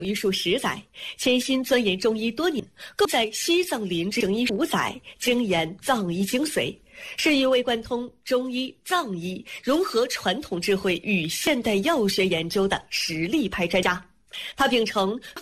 于数10载，潜心钻研中医多年，更在西藏林治行医5载，精研藏医精髓，是一位贯通中医、藏医，融合传统智慧与现代药学研究的实力派专家。他秉承